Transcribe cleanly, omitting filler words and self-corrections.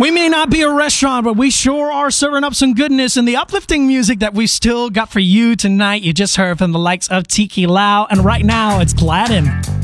We may not be a restaurant, but we sure are serving up some goodness and the uplifting music that we still got for you tonight. You just heard from the likes of Tiki Lau, and right now it's Gladden.